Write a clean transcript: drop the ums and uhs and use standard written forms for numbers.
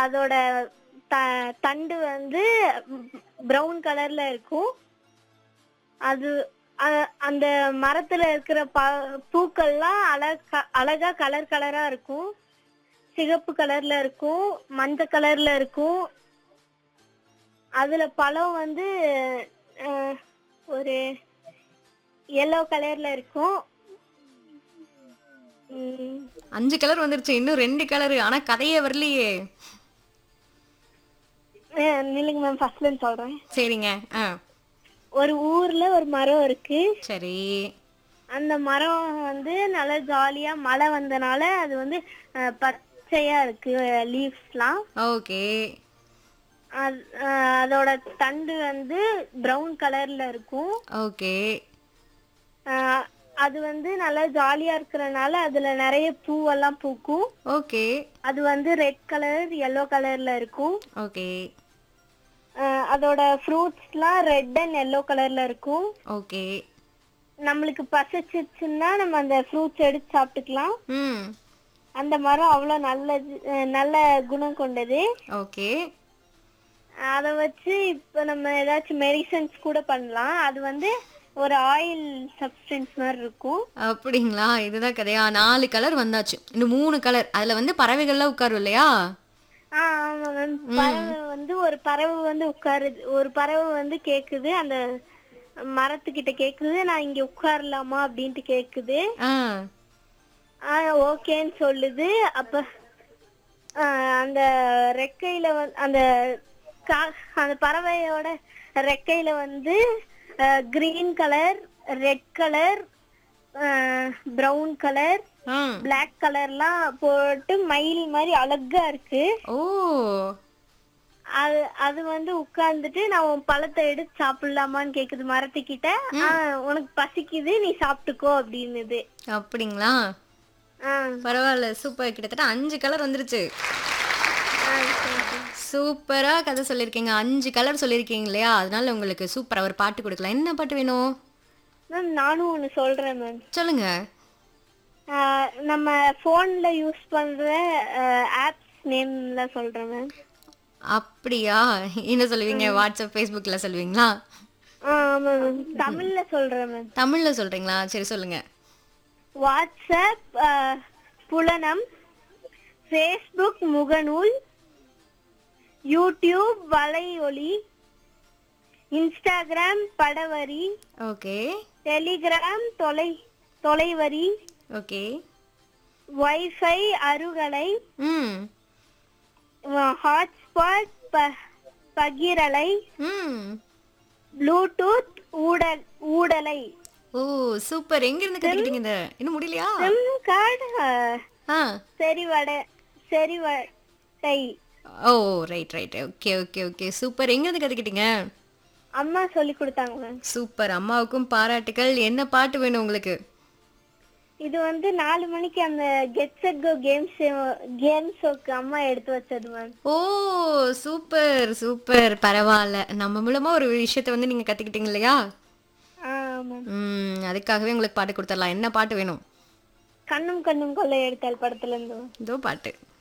அதோட தண்டு வந்து பிரவுன் கலர்ல இருக்கும். அது அந்த மரத்துல இருக்கிற பூக்கள்லாம் அழகா கலர் கலரா இருக்கும். சிகப்பு கலர்ல இருக்கும், மஞ்சள் கலர்ல இருக்கும். அதுல பழம் வந்து ஒரு yellow கலர்ல இருக்கும். 5 கலர் வந்துருச்சு. இன்னும் 2 கலர். ஆனா கதையே வரலையே. நில்லுங்க மேம், ஃபர்ஸ்ட்ல இருந்து சொல்றேன். சரிங்க. ஒரு ஊர்ல ஒரு மரம் இருக்கு. சரி. அந்த மரம் வந்து நல்லா ஜாலியா மழை வந்தனால அது வந்து பச்சையா இருக்கு லீவ்ஸ்லாம். ஓகே. அதோட தண்டு வந்து பிரவுன் கலர்ல இருக்கும். ஓகே. அது வந்து நல்லா ஜாலியா இருக்கறனால அதுல நிறைய பூவெல்லாம் பூக்கும். ஓகே. அது வந்து ரெட் கலர் yellow கலர்ல இருக்கும். ஓகே. அதோட ஃப்ரூட்ஸ்லாம் ரெட் அண்ட் yellow கலர்ல இருக்கும். ஓகே. நம்மளுக்கு பசிச்சிச்சுன்னா நம்ம அந்த ஃப்ரூட்ஸ் எடுத்து சாப்பிட்டுக்கலாம். அந்த மரம் அவ்வளவு நல்ல குணம் கொண்டது. ஓகே. அத வச்சு இப்ப நம்ம ஏதாச்சும் மெடிசன்ஸ் கூட பண்ணலாம். அது வந்து ஒரு ஆயில் சப்ஸ்டன்ஸ் மாதிரி இருக்கும். அப்படிங்களா? இதுதான் கதையா? 4 கலர் வந்தாச்சு. இன்னும் 3 கலர். அதுல வந்து பறவைகள்லாம் உட்காரும் இல்லையா? ஆமா மேம். பறவை வந்து ஒரு பறவை வந்து உட்காருது. ஒரு பறவை வந்து கேக்குது, அந்த மரத்துக்கிட்ட கேக்குது, நான் இங்க உட்காரலாமா அப்படின்ட்டு கேக்குது. ஓகேன்னு சொல்லுது. அப்ப அந்த ரெக்கையில அந்த பறவையோட ரெக்கையில வந்து green colour, red colour, brown colour, black கலர்லாம் போட்டு மயில் மாதிரி அழகா இருக்கு. அது வந்து உட்கார்ந்துட்டு நான் உன் பழத்தை எடுத்து சாப்பிடலாமான்னு கேக்குது மரத்துக்கிட்ட. உனக்கு பசிக்குது, நீ சாப்பிட்டுக்கோ அப்படின்னுது. அப்படிங்களா? பரவாயில்ல, சூப்பர். கிட்டத்தட்ட 5 கலர் வந்துருச்சு. சூப்பரா கதை சொல்லிருக்கீங்க. 5 கலர் சொல்லிருக்கீங்க இல்லையா? அதனால உங்களுக்கு சூப்பரா ஒரு பாட்டு கொடுக்கலாம். என்ன பாட்டு வேணும்? மேம் நானும் ஒன்னு சொல்றேன் மேம். சொல்லுங்க. நம்ம போன்ல யூஸ் பண்ற ஆப்ஸ் நேம்ல சொல்றேன் மேம். அப்படியா? என்ன சொல்லுவீங்க? வாட்ஸ்அப், ஃபேஸ்புக்ல சொல்லுவீங்களா? ஆமா மேம். தமிழ்ல சொல்றேன் மேம். தமிழ்ல சொல்றீங்களா? சரி சொல்லுங்க. வாட்ஸ்அப் புலனம், ஃபேஸ்புக் முகநூல், யூடியூப் வலையொலி, Instagram படவரி, okay, Telegram தொலைவரி, okay, wifi அருகலை, hotspot பகிரலை, Bluetooth ஊடலை. ஓ சூப்பர். எங்க இருந்து கத்துக்கிட்டீங்க இத? இன்னும் முடியலையா? Sim card செரிவடை. ஓ right right. Okay okay okay super. எங்க இருந்து கத்துக்கிட்டீங்க? அம்மா சொல்லி கொடுத்தாங்க. சூப்பர். அம்மாவுக்கும் பாராட்டுகள். என்ன பாட்டு வேணும் உங்களுக்கு? இது வந்து 4 மணிக்கு அந்த கெட் செட் கோ கேம் ஷோக்கு அம்மா எடுத்து வச்சது மேம். ஓ சூப்பர் சூப்பர். பரவாயில்ல, நம்ம மூலமா ஒரு விஷயத்தை வந்து நீங்க கத்துக்கிட்டீங்க இல்லையா? அதுக்காகவே உங்களுக்கு பாட்டு கொடுத்துடலாம். என்ன பாட்டு வேணும்? கண்ணும் கண்ணும் கொள்ளை எடுத்தால் படத்துல இருந்து. இதோ பாட்டு.